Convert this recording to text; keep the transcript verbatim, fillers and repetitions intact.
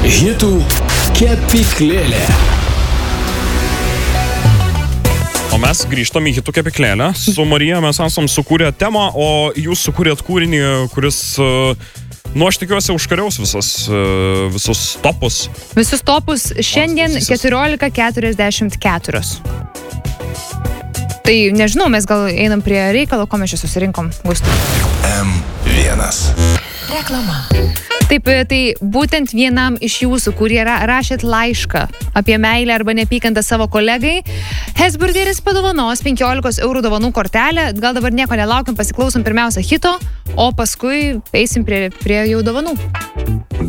Hitų kepyklėlė. O mes grįžtam į hitų kepyklėlę. Su Marija mes esam sukūrę temą, o jūs sukūrėt kūrinį, kuris, nu, aš tikiuosi, užkariaus visas, visus topus. Visus topus šiandien keturiolika keturiasdešimt keturi. Tai nežinau, mes gal einam prie reikalo, ko mes čia susirinkom, Gustai. M vienas. Reklama. Taip, tai būtent vienam iš jūsų, kurie ra rašėt laišką apie meilę arba neapykantą savo kolegai, Hesburgeris padovanos penkiolikos eurų dovanų kortelę. Gal dabar nieko nelaukiam, pasiklausom pirmiausia hito, o paskui eisim prie, prie jau dovanų.